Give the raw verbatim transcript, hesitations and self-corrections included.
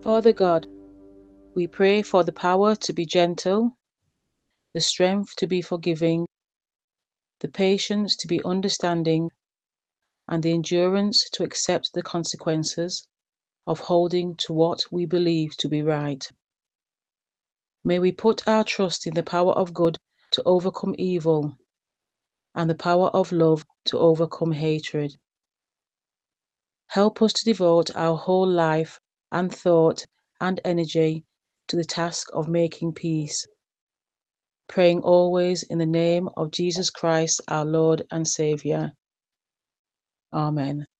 Father God, we pray for the power to be gentle, the strength to be forgiving, the patience to be understanding, and the endurance to accept the consequences of holding to what we believe to be right. May we put our trust in the power of good to overcome evil and the power of love to overcome hatred. Help us to devote our whole life and thought and energy to the task of making peace, praying always in the name of Jesus Christ, our Lord and Saviour. Amen.